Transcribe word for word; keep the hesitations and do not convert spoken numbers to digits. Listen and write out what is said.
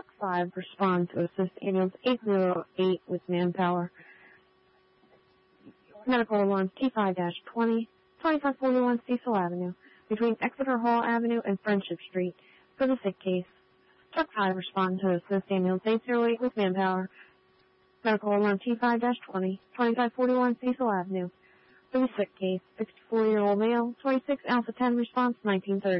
Truck five respond to assist ambulance eight zero eight with manpower. Medical alarm T five twenty, twenty-five forty-one Cecil Avenue, between Exeter Hall Avenue and Friendship Street, for the sick case. Truck five respond to assist ambulance eight zero eight with manpower. Medical alarm T five twenty, twenty-five forty-one Cecil Avenue, for the sick case. sixty-four-year-old male, twenty-six Alpha ten response, nineteen thirty.